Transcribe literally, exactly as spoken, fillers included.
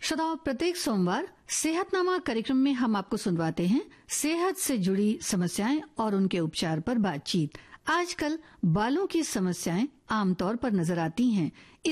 श्रोताओं, प्रत्येक सोमवार सेहतनामा कार्यक्रम में हम आपको सुनवाते हैं सेहत से जुड़ी समस्याएं और उनके उपचार पर बातचीत। आजकल बालों की समस्याएं आमतौर पर नजर आती हैं।